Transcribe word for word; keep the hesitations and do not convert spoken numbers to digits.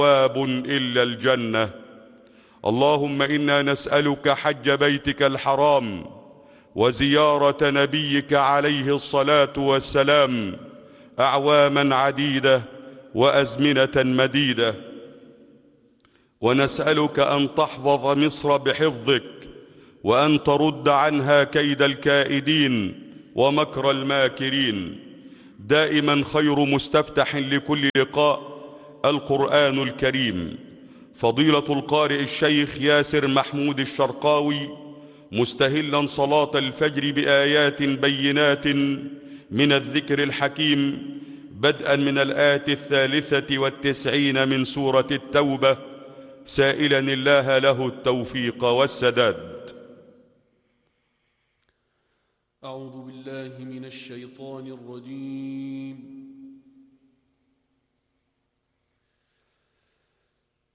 باب إلا الجنة. اللهم إنا نسألك حج بيتك الحرام وزيارة نبيك عليه الصلاة والسلام أعواما عديدة وأزمنة مديدة، ونسألك أن تحفظ مصر بحفظك، وأن ترد عنها كيد الكائدين ومكر الماكرين. دائما خير مستفتح لكل لقاء القرآن الكريم. فضيلة القارئ الشيخ ياسر محمود الشرقاوي مستهلا صلاة الفجر بآيات بينات من الذكر الحكيم، بدءا من الآية الثالثة والتسعين من سورة التوبة، سائلا الله له التوفيق والسداد. أعوذ بالله من الشيطان الرجيم.